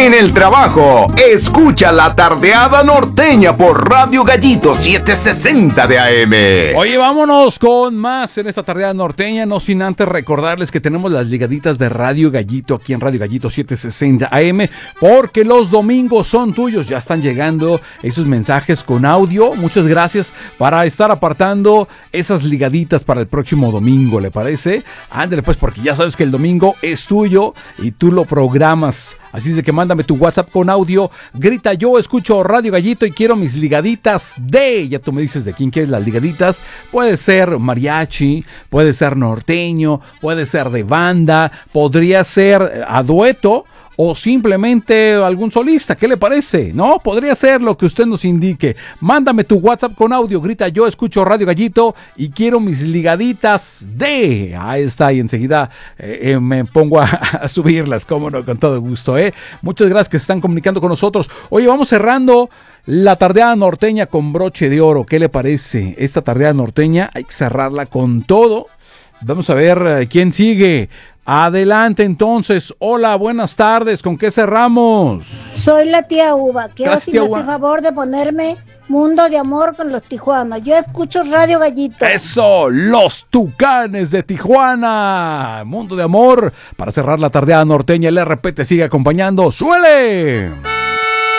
En el trabajo, escucha La Tardeada Norteña por Radio Gallito 760 de AM. Oye, vámonos con más en esta Tardeada Norteña, no sin antes recordarles que tenemos las ligaditas de Radio Gallito aquí en Radio Gallito 760 AM, porque los domingos son tuyos. Ya están llegando esos mensajes con audio. Muchas gracias para estar apartando esas ligaditas para el próximo domingo, ¿le parece? Ándale pues, porque ya sabes que el domingo es tuyo y tú lo programas. Así es de que mándame tu WhatsApp con audio. Grita: yo escucho Radio Gallito y quiero mis ligaditas de... Ya tú me dices de quién quieres las ligaditas. Puede ser mariachi, puede ser norteño, puede ser de banda, podría ser a dueto o simplemente algún solista. ¿Qué le parece? ¿No? Podría ser lo que usted nos indique. Mándame tu WhatsApp con audio. Grita: yo escucho Radio Gallito y quiero mis ligaditas de... Ahí está, y enseguida me pongo a subirlas, cómo no, con todo gusto, ¿eh? Muchas gracias que se están comunicando con nosotros. Oye, vamos cerrando la Tardeada Norteña con broche de oro. ¿Qué le parece? Esta Tardeada Norteña hay que cerrarla con todo. Vamos a ver quién sigue. Adelante entonces. Hola, buenas tardes. ¿Con qué cerramos? Soy la tía Uva. Quiero Gracias, si tía me Uva. hace favor de ponerme Mundo de Amor con los Tijuana. Yo escucho Radio Gallito. Eso, los Tucanes de Tijuana. Mundo de Amor. Para cerrar la Tardeada Norteña, el RP te sigue acompañando. ¡Suele!